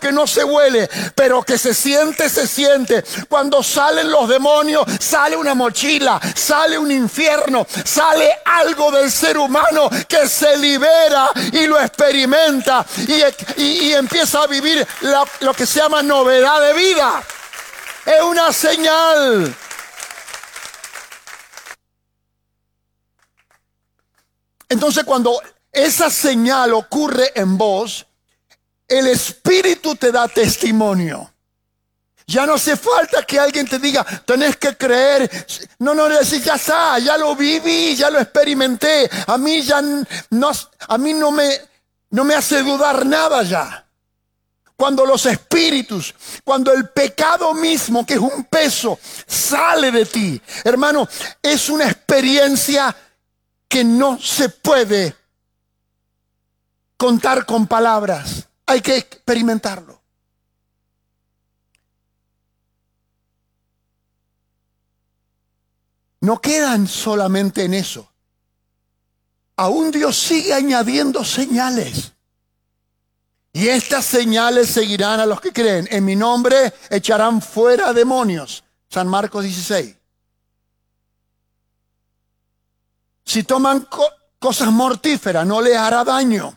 que no se huele, pero que se siente, se siente. Cuando salen los demonios, sale una mochila, sale un infierno, sale algo del ser humano que se libera y lo experimenta y empieza a vivir lo que se llama novedad de vida. Es una señal. Entonces, cuando esa señal ocurre en vos, el Espíritu te da testimonio. Ya no hace falta que alguien te diga, tenés que creer. No, decir, ya está, ya lo viví, ya lo experimenté. A mí no me hace dudar nada ya. Cuando los espíritus, cuando el pecado mismo, que es un peso, sale de ti, hermano, es una experiencia que no se puede contar con palabras. Hay que experimentarlo. No quedan solamente en eso. Aún Dios sigue añadiendo señales. Y estas señales seguirán a los que creen. En mi nombre echarán fuera demonios. San Marcos 16. Si toman cosas mortíferas, no les hará daño.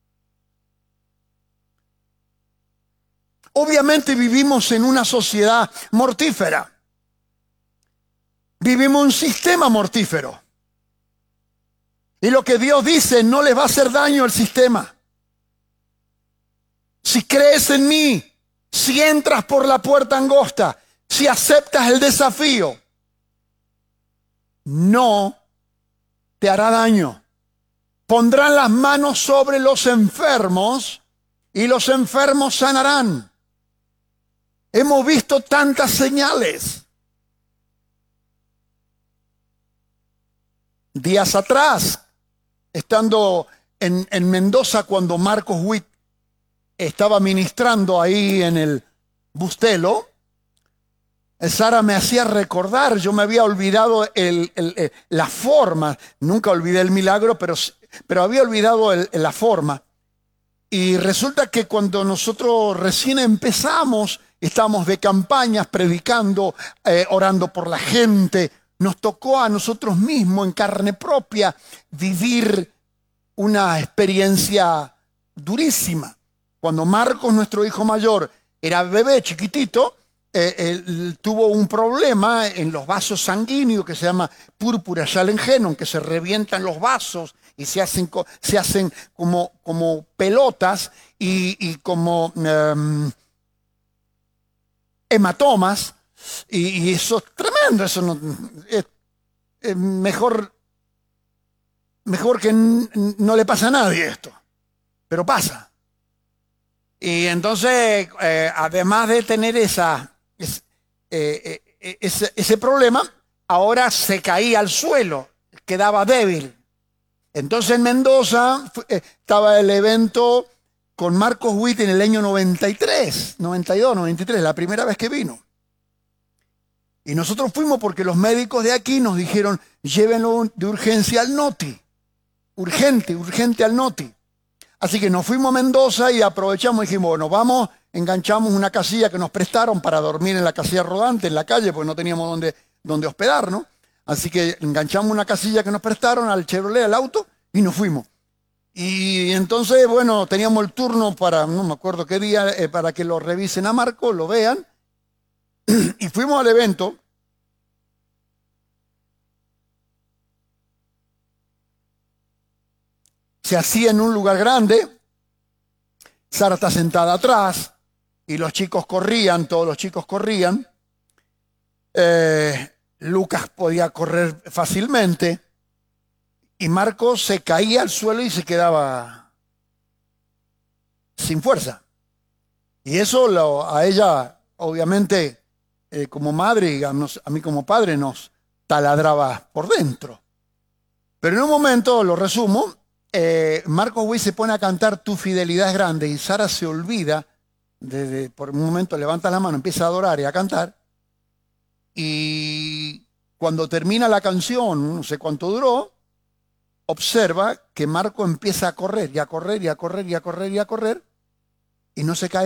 Obviamente vivimos en una sociedad mortífera. Vivimos un sistema mortífero. Y lo que Dios dice, no les va a hacer daño al sistema. Si crees en mí, si entras por la puerta angosta, si aceptas el desafío, no te hará daño. Pondrán las manos sobre los enfermos y los enfermos sanarán. Hemos visto tantas señales. Días atrás, estando en Mendoza, cuando Marcos Witt estaba ministrando ahí en el Bustelo, Sara me hacía recordar, yo me había olvidado la forma, nunca olvidé el milagro, pero había olvidado la forma. Y resulta que cuando nosotros recién empezamos, estábamos de campañas, predicando, orando por la gente, nos tocó a nosotros mismos en carne propia vivir una experiencia durísima. Cuando Marcos, nuestro hijo mayor, era bebé chiquitito, él tuvo un problema en los vasos sanguíneos que se llama púrpura Schallengenon, que se revientan los vasos y se hacen como pelotas y como hematomas, y eso es tremendo. Eso no, es mejor que no le pasa a nadie esto, pero pasa. Y entonces, además de tener ese problema, ahora se caía al suelo, quedaba débil. Entonces en Mendoza estaba el evento con Marcos Witt en el año 92, 93, la primera vez que vino. Y nosotros fuimos porque los médicos de aquí nos dijeron, llévenlo de urgencia al Noti. Urgente al Noti. Así que nos fuimos a Mendoza y aprovechamos y dijimos, bueno, vamos, enganchamos una casilla que nos prestaron para dormir en la casilla rodante, en la calle, porque no teníamos dónde hospedarnos. Así que enganchamos una casilla que nos prestaron al Chevrolet, al auto, y nos fuimos. Y entonces, bueno, teníamos el turno para, no me acuerdo qué día, para que lo revisen a Marco, lo vean. Y fuimos al evento. Se hacía en un lugar grande. Sara está sentada atrás y los chicos corrían, todos los chicos corrían. Lucas podía correr fácilmente y Marcos se caía al suelo y se quedaba sin fuerza. Y eso a ella, obviamente, como madre y a mí como padre, nos taladraba por dentro. Pero en un momento, lo resumo, Marcos Witt se pone a cantar Tu fidelidad es grande y Sara se olvida, por un momento levanta la mano, empieza a adorar y a cantar, y cuando termina la canción, no sé cuánto duró, observa que Marco empieza a correr y a correr y a correr y a correr y a correr y no se cae